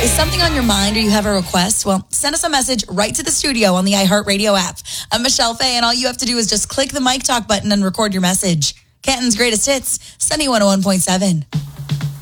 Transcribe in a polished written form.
Is something on your mind or you have a request? Well, send us a message right to the studio on the iHeartRadio app. I'm Michelle Faye, and all you have to do is just click the Mic Talk button and record your message. Canton's greatest hits, Sunny 101.7.